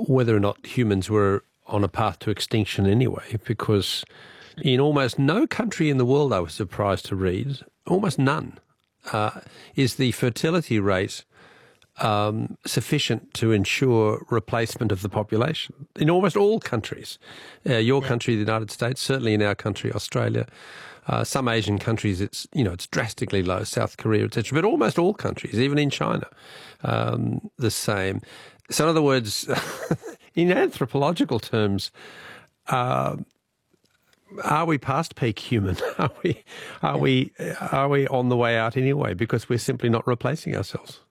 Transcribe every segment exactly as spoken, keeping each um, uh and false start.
whether or not humans were on a path to extinction anyway, because in almost no country in the world, I was surprised to read, almost none, uh, is the fertility rate um, sufficient to ensure replacement of the population. In almost all countries, uh, your Yeah. country, the United States, certainly in our country, Australia, uh, some Asian countries, it's you know it's drastically low, South Korea, et cetera. But almost all countries, even in China, um, the same. So in other words, in anthropological terms, uh, are we past peak human? Are we, are we, are we on the way out anyway? Because we're simply not replacing ourselves.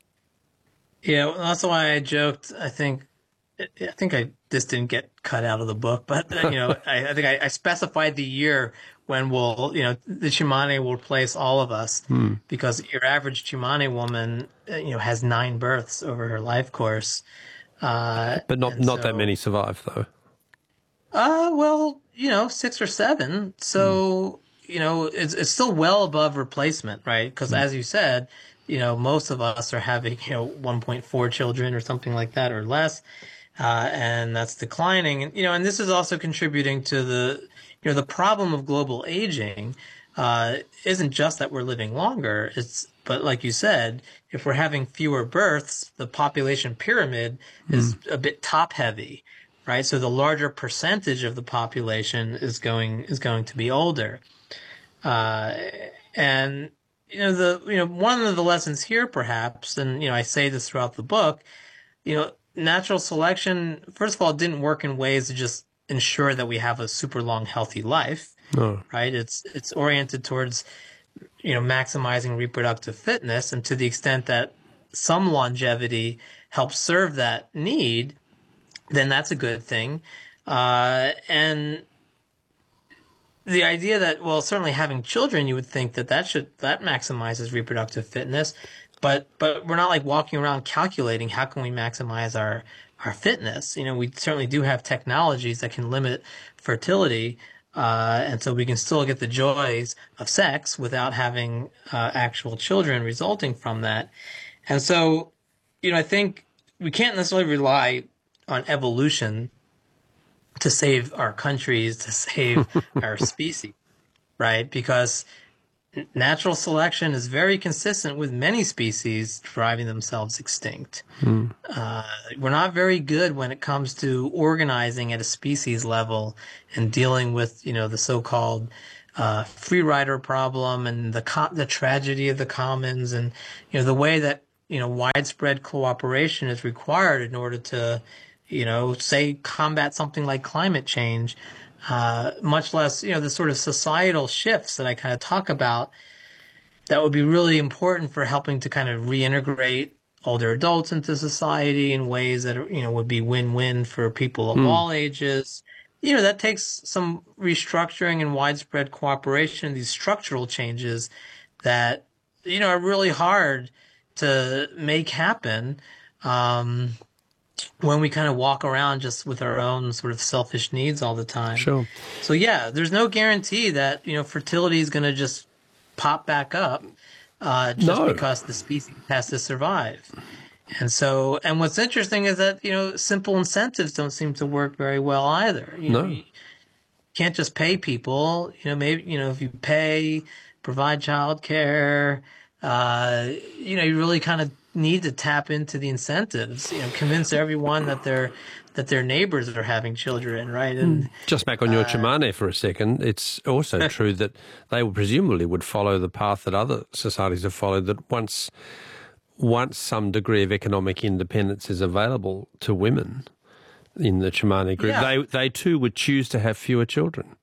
Yeah, well, that's why I joked. I think, I think I this didn't get cut out of the book, but uh, you know, I, I think I, I specified the year when we'll, you know, the Chimane will replace all of us, Hmm. because your average Chimane woman, uh, you know, has nine births over her life course, uh, But not and not that so, many survive, though. uh, well, you know, six or seven. Hmm. So, you know, it's it's still well above replacement, right? Because Hmm. as you said, you know, most of us are having, you know, one point four children or something like that or less. Uh, and that's declining. And, you know, and this is also contributing to the, you know, the problem of global aging, uh, isn't just that we're living longer. It's, but like you said, if we're having fewer births, the population pyramid Hmm. is a bit top heavy, right? So the larger percentage of the population is going, is going to be older. Uh, and, you know, the, you know, one of the lessons here perhaps, and, you know, I say this throughout the book, you know, natural selection, first of all, didn't work in ways to just ensure that we have a super long, healthy life, No. right? It's it's oriented towards, you know, maximizing reproductive fitness, and to the extent that some longevity helps serve that need, then that's a good thing. Uh, and the idea that, well, certainly having children, you would think that that should that maximizes reproductive fitness, but but we're not like walking around calculating how can we maximize our our fitness. You know, we certainly do have technologies that can limit fertility, uh, and so we can still get the joys of sex without having uh, actual children resulting from that. And so, you know, I think we can't necessarily rely on evolution to save our countries, to save our species, right? Because natural selection is very consistent with many species driving themselves extinct. Hmm. Uh, we're not very good when it comes to organizing at a species level and dealing with, you know, the so-called uh, free rider problem and the co- the tragedy of the commons, and you know the way that you know widespread cooperation is required in order to, you know, say combat something like climate change. Uh, much less, you know, the sort of societal shifts that I kind of talk about that would be really important for helping to kind of reintegrate older adults into society in ways that, you know, would be win-win for people of Hmm. all ages. You know, that takes some restructuring and widespread cooperation, these structural changes that, you know, are really hard to make happen. Um, when we kind of walk around just with our own sort of selfish needs all the time. Sure. So yeah, there's no guarantee that, you know, fertility is going to just pop back up uh, just No. because the species has to survive. And so, and what's interesting is that, you know, simple incentives don't seem to work very well either. You know, No. you can't just pay people, you know, maybe, you know, if you pay, provide childcare, uh, you know, you really kind of need to tap into the incentives, you know, convince everyone that their, that their neighbors are having children, right? And, Just back on your uh, Chimane for a second, it's also true that they presumably would follow the path that other societies have followed, that once once some degree of economic independence is available to women in the Chimane group, yeah, they they too would choose to have fewer children.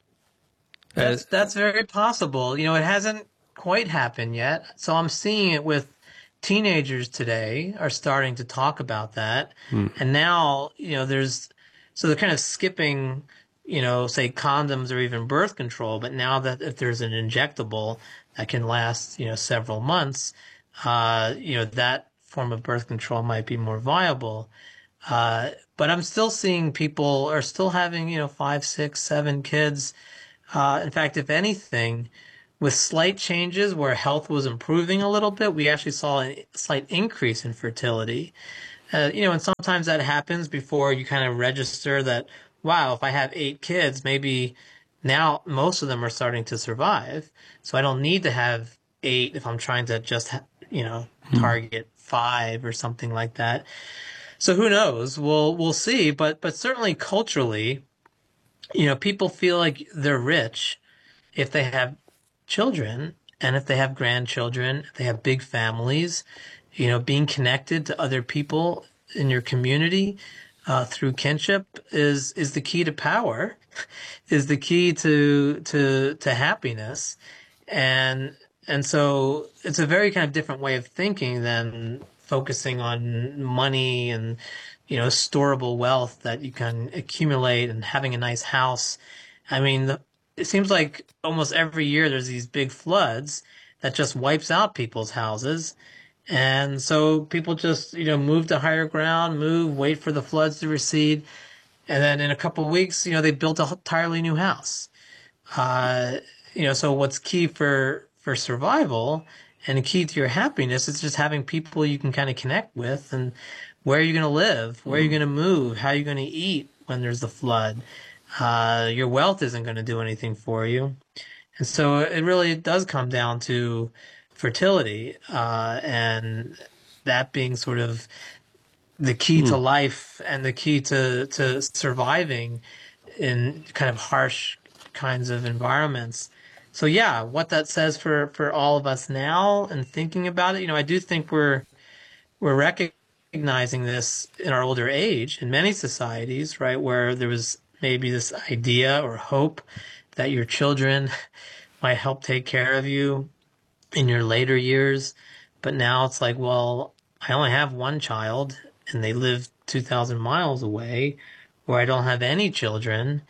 Uh, that's, that's very possible. You know, it hasn't quite happened yet. So I'm seeing it with teenagers today are starting to talk about that. hmm. And now, you know, there's, so they're kind of skipping, you know, say condoms or even birth control. But now that if there's an injectable that can last, you know, several months, uh, you know, that form of birth control might be more viable. Uh, but I'm still seeing people are still having, you know, five, six, seven kids. Uh, in fact, if anything, with slight changes where health was improving a little bit, we actually saw a slight increase in fertility. Uh, you know, and sometimes that happens before you kind of register that, wow, if I have eight kids, maybe now most of them are starting to survive. So I don't need to have eight if I'm trying to just, ha- you know, target five or something like that. So who knows? We'll we'll see. But but certainly culturally, you know, people feel like they're rich if they have children and if they have grandchildren, if they have big families, you know, being connected to other people in your community uh, through kinship is is the key to power, is the key to to to happiness, and and so it's a very kind of different way of thinking than focusing on money and you know storable wealth that you can accumulate and having a nice house. I mean, the, it seems like almost every year there's these big floods that just wipes out people's houses. And so people just, you know, move to higher ground, move, wait for the floods to recede. And then in a couple of weeks, you know, they built an entirely new house. Uh, you know, so what's key for, for survival and key to your happiness is just having people you can kind of connect with and where are you going to live? Where are you going to move? How are you going to eat when there's the flood? Uh, your wealth isn't going to do anything for you. And so it really does come down to fertility, uh, and that being sort of the key to life and the key to, to surviving in kind of harsh kinds of environments. So yeah, what that says for, for all of us now and thinking about it, you know, I do think we're, we're recognizing this in our older age in many societies, right? Where there was maybe this idea or hope that your children might help take care of you in your later years. But now it's like, well, I only have one child and they live two thousand miles away where I don't have any children.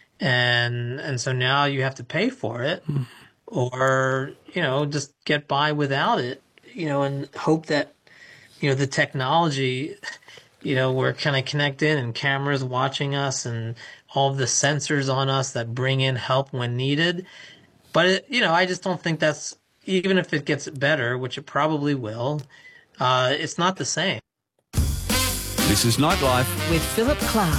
And, and so now you have to pay for it mm. or, you know, just get by without it, you know, and hope that, you know, the technology, you know, we're kind of connected and cameras watching us and all of the sensors on us that bring in help when needed. But, it, you know, I just don't think that's, even if it gets better, which it probably will, uh, it's not the same. This is Nightlife with Philip Clark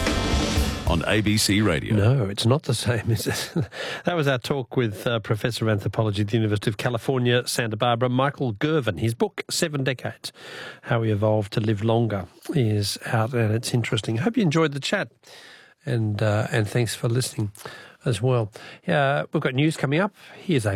on A B C Radio. No, it's not the same, is it? That was our talk with uh, Professor of Anthropology at the University of California, Santa Barbara, Michael Gervin. His book, Seven Decades, How We Evolved to Live Longer, is out and it's interesting. I hope you enjoyed the chat and, uh, and thanks for listening as well. Uh, we've got news coming up. Here's a